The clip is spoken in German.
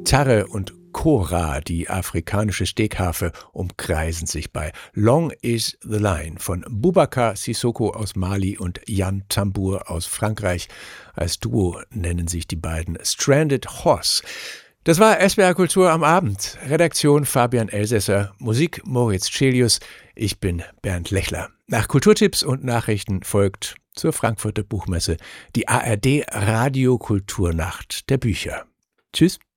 Gitarre und Kora, die afrikanische Stegharfe, umkreisen sich bei Long is the Line von Boubacar Sissoko aus Mali und Jan Tambour aus Frankreich. Als Duo nennen sich die beiden Stranded Horse. Das war SWR Kultur am Abend. Redaktion Fabian Elsässer, Musik Moritz Celius. Ich bin Bernd Lechler. Nach Kulturtipps und Nachrichten folgt zur Frankfurter Buchmesse die ARD Radiokulturnacht der Bücher. Tschüss.